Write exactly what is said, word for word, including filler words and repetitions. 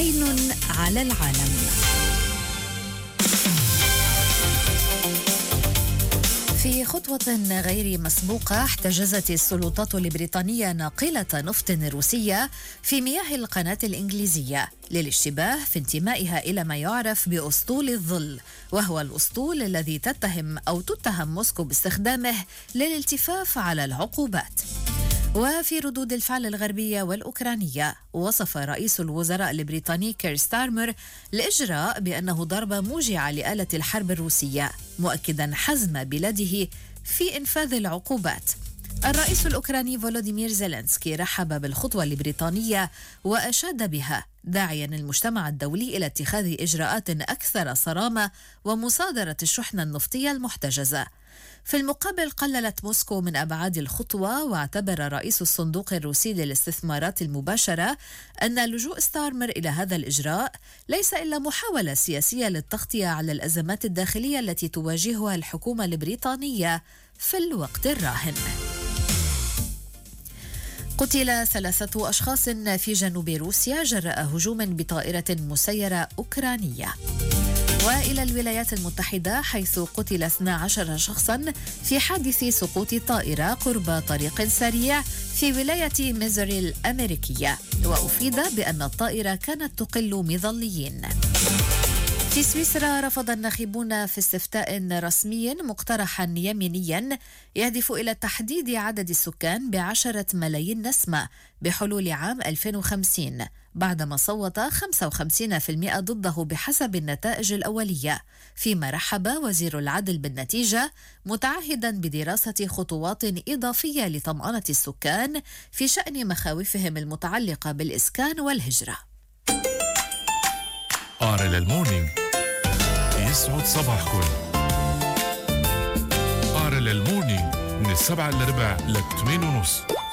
عين على العالم. في خطوة غير مسبوقة احتجزت السلطات البريطانية ناقلة نفط روسية في مياه القناة الإنجليزية للاشتباه في انتمائها إلى ما يعرف بأسطول الظل، وهو الأسطول الذي تتهم أو تتهم موسكو باستخدامه للالتفاف على العقوبات. وفي ردود الفعل الغربية والأوكرانية، وصف رئيس الوزراء البريطاني كير ستارمر الإجراء بأنه ضربة موجعة لآلة الحرب الروسية، مؤكدا حزم بلاده في إنفاذ العقوبات. الرئيس الأوكراني فولوديمير زيلينسكي رحب بالخطوة البريطانية وأشاد بها، داعيا المجتمع الدولي إلى اتخاذ إجراءات أكثر صرامة ومصادرة الشحنة النفطية المحتجزة. في المقابل قللت موسكو من أبعاد الخطوة، واعتبر رئيس الصندوق الروسي للاستثمارات المباشرة أن لجوء ستارمر إلى هذا الإجراء ليس إلا محاولة سياسية للتغطية على الأزمات الداخلية التي تواجهها الحكومة البريطانية في الوقت الراهن. قتل ثلاثة أشخاص في جنوب روسيا جراء هجوم بطائرة مسيرة أوكرانية. وإلى الولايات المتحدة، حيث قتل اثنا عشر شخصا في حادث سقوط طائرة قرب طريق سريع في ولاية ميزوري الأمريكية، وأفيد بأن الطائرة كانت تقل مظليين. في سويسرا، رفض الناخبون في استفتاء رسمي مقترحا يمينيا يهدف إلى تحديد عدد السكان بعشرة ملايين نسمة بحلول عام ألفين وخمسين، بعدما صوت خمسة وخمسين بالمئة ضده بحسب النتائج الأولية، فيما رحب وزير العدل بالنتيجة، متعهدا بدراسة خطوات إضافية لطمأنة السكان في شأن مخاوفهم المتعلقة بالإسكان والهجرة. آر للمورنينج يسعد صباحكم. آر للمورنينج من السبعة للربع للثمانية ونص.